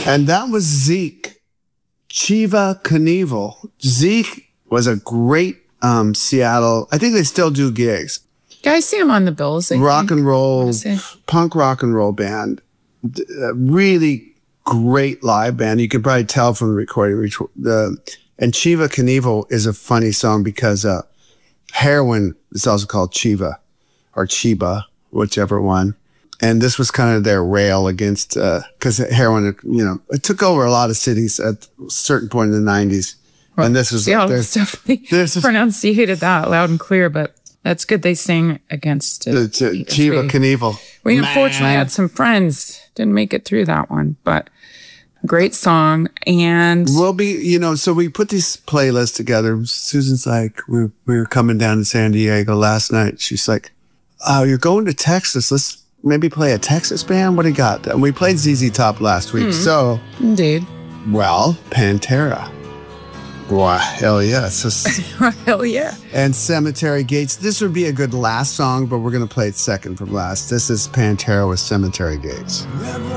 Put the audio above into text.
And that was Zeke. Chiva Knievel. Zeke was a great Seattle. I think they still do gigs. Yeah, I see him on the bills. Rock and roll, punk rock and roll band. Really great live band. You could probably tell from the recording. And Chiva Knievel is a funny song because Heroin is also called Chiva or Chiba, whichever one. And this was kind of their rail against, because Heroin, it took over a lot of cities at a certain point in the 90s. Well, and this was definitely pronunciated that loud and clear, but that's good they sing against it. Chiva Knievel. We unfortunately had some friends, didn't make it through that one, but great song. And we'll be, so we put these playlists together. Susan's like, we were coming down to San Diego last night. She's like, oh, you're going to Texas. Let's maybe play a Texas band. What do you got? And we played ZZ Top last week. So, indeed. Well, Pantera. Wow, hell yeah. Hell yeah. And Cemetery Gates. This would be a good last song, but we're going to play it second from last. This is Pantera with Cemetery Gates.